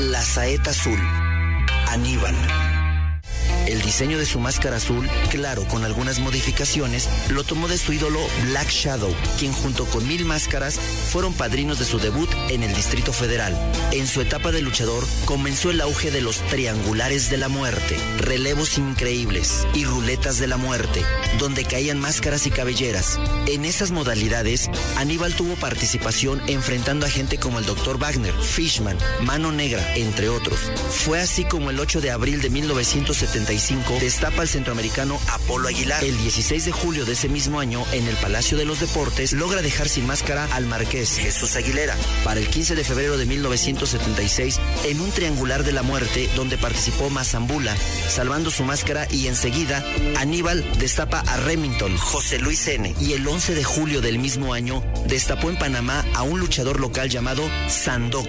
la saeta azul, Aníbal. El diseño de su máscara azul, claro, con algunas modificaciones, lo tomó de su ídolo Black Shadow, quien junto con 1000 máscaras fueron padrinos de su debut en el Distrito Federal. En su etapa de luchador, comenzó el auge de los triangulares de la muerte, relevos increíbles y ruletas de la muerte, donde caían máscaras y cabelleras. En esas modalidades, Aníbal tuvo participación enfrentando a gente como el Dr. Wagner, Fishman, Mano Negra, entre otros. Fue así como el 8 de abril de 1975 destapa al centroamericano Apolo Aguilar. El 16 de julio de ese mismo año, en el Palacio de los Deportes, logra dejar sin máscara al marqués Jesús Aguilera. Para el 15 de febrero de 1976, en un triangular de la muerte, donde participó Mazambula, salvando su máscara, y enseguida, Aníbal destapa a Remington, José Luis N. Y el 11 de julio del mismo año, destapó en Panamá a un luchador local llamado Sandokan.